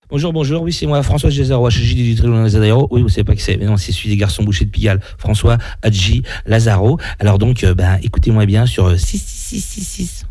Bonjour, oui, c'est moi, François Gézaro, HJ du Tribunal Lazaro. Oui, vous savez pas que c'est, mais non, c'est celui des garçons bouchers de Pigalle, François Hadji Lazaro. Alors donc, écoutez-moi bien sur 6666.